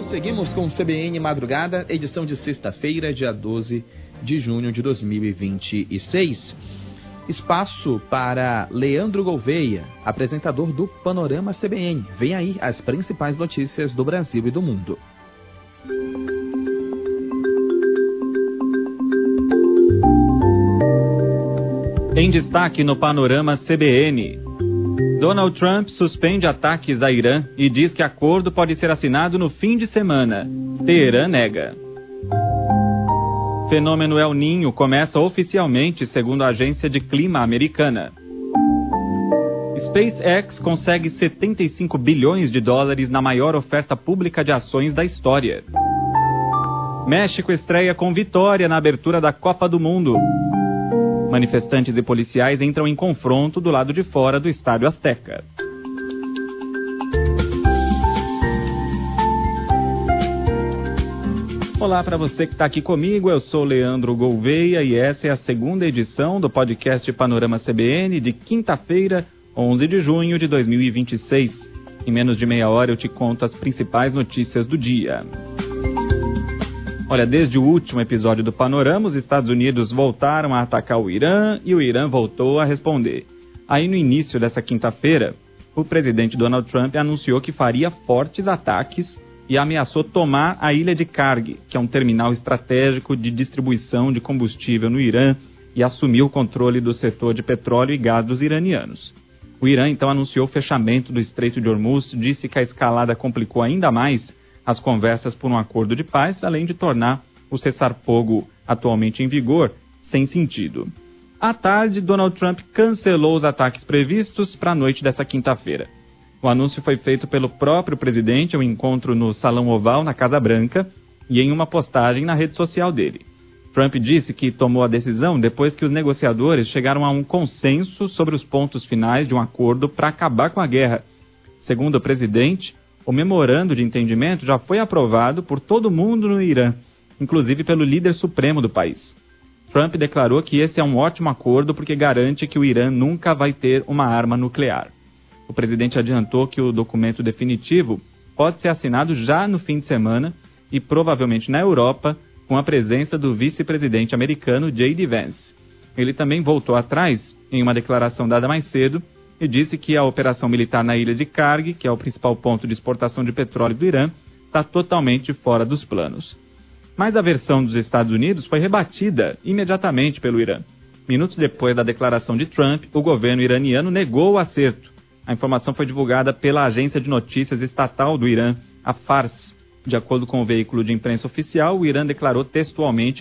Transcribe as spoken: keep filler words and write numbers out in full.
Seguimos com o C B N Madrugada, edição de sexta-feira, dia doze de junho de dois mil e vinte e seis. Espaço para Leandro Gouveia, apresentador do Panorama C B N. Vem aí as principais notícias do Brasil e do mundo. Em destaque no Panorama C B N. Donald Trump suspende ataques a Irã e diz que acordo pode ser assinado no fim de semana. Teherã nega. Fenômeno El Niño começa oficialmente, segundo a agência de clima americana. SpaceX consegue setenta e cinco bilhões de dólares na maior oferta pública de ações da história. México estreia com vitória na abertura da Copa do Mundo. Manifestantes e policiais entram em confronto do lado de fora do Estádio Azteca. Olá para você que está aqui comigo, eu sou Leandro Gouveia e essa é a segunda edição do podcast Panorama C B N de quinta-feira, onze de junho de dois mil e vinte e seis. Em menos de meia hora eu te conto as principais notícias do dia. Olha, desde o último episódio do Panorama, os Estados Unidos voltaram a atacar o Irã e o Irã voltou a responder. Aí no início dessa quinta-feira, o presidente Donald Trump anunciou que faria fortes ataques e ameaçou tomar a ilha de Karg, que é um terminal estratégico de distribuição de combustível no Irã, e assumiu o controle do setor de petróleo e gás dos iranianos. O Irã então anunciou o fechamento do Estreito de Hormuz, disse que a escalada complicou ainda mais as conversas por um acordo de paz, além de tornar o cessar-fogo atualmente em vigor sem sentido. À tarde, Donald Trump cancelou os ataques previstos para a noite dessa quinta-feira. O anúncio foi feito pelo próprio presidente ao encontro no Salão Oval, na Casa Branca, e em uma postagem na rede social dele. Trump disse que tomou a decisão depois que os negociadores chegaram a um consenso sobre os pontos finais de um acordo para acabar com a guerra. Segundo o presidente, o memorando de entendimento já foi aprovado por todo mundo no Irã, inclusive pelo líder supremo do país. Trump declarou que esse é um ótimo acordo porque garante que o Irã nunca vai ter uma arma nuclear. O presidente adiantou que o documento definitivo pode ser assinado já no fim de semana e provavelmente na Europa, com a presença do vice-presidente americano J D Vance. Ele também voltou atrás em uma declaração dada mais cedo e disse que a operação militar na ilha de Karg, que é o principal ponto de exportação de petróleo do Irã, está totalmente fora dos planos. Mas a versão dos Estados Unidos foi rebatida imediatamente pelo Irã. Minutos depois da declaração de Trump, o governo iraniano negou o acerto. A informação foi divulgada pela agência de notícias estatal do Irã, a Fars. De acordo com o veículo de imprensa oficial, o Irã declarou textualmente